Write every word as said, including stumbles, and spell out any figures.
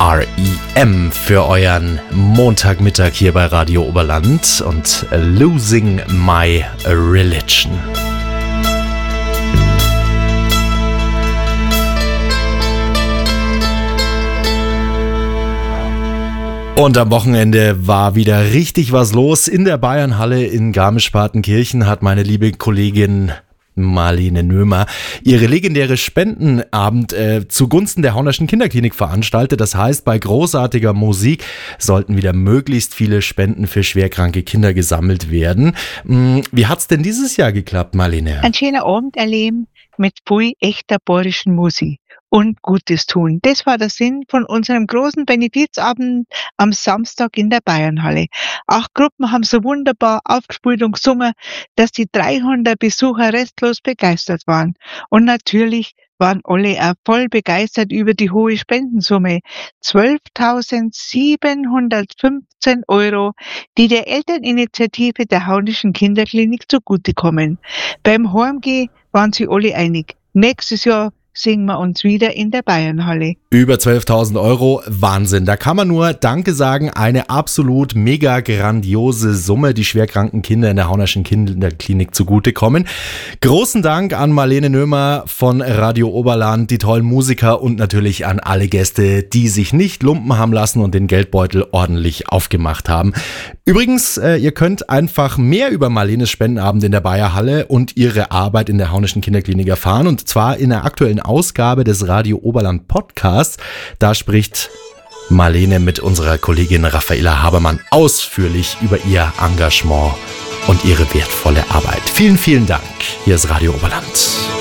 R E M für euren Montagmittag hier bei Radio Oberland und Losing My Religion. Und am Wochenende war wieder richtig was los. In der Bayernhalle in Garmisch-Partenkirchen hat meine liebe Kollegin Marlene Nömer ihre legendäre Spendenabend äh, zugunsten der Haunerschen Kinderklinik veranstaltet. Das heißt, bei großartiger Musik sollten wieder möglichst viele Spenden für schwerkranke Kinder gesammelt werden. Wie hat's denn dieses Jahr geklappt, Marlene? Ein schöner Abend erleben mit viel echter bayerischen Musik und Gutes tun. Das war der Sinn von unserem großen Benefizabend am Samstag in der Bayernhalle. Acht Gruppen haben so wunderbar aufgespielt und gesungen, dass die dreihundert Besucher restlos begeistert waren. Und natürlich waren alle auch voll begeistert über die hohe Spendensumme. zwölftausendsiebenhundertfünfzehn Euro, die der Elterninitiative der Haunerschen Kinderklinik zugutekommen. Beim Heimgehen waren sie alle einig. Nächstes Jahr singen wir uns wieder in der Bayernhalle. Über zwölftausend Euro, Wahnsinn. Da kann man nur Danke sagen. Eine absolut mega grandiose Summe, die schwerkranken Kinder in der Haunerschen Kinderklinik zugutekommen. Großen Dank an Marlene Nömer von Radio Oberland, die tollen Musiker und natürlich an alle Gäste, die sich nicht lumpen haben lassen und den Geldbeutel ordentlich aufgemacht haben. Übrigens, äh, ihr könnt einfach mehr über Marlenes Spendenabend in der Bayerhalle und ihre Arbeit in der Haunerschen Kinderklinik erfahren, und zwar in der aktuellen Ausgabe des Radio Oberland Podcasts. Da spricht Marlene mit unserer Kollegin Raffaela Habermann ausführlich über ihr Engagement und ihre wertvolle Arbeit. Vielen, vielen Dank. Hier ist Radio Oberland.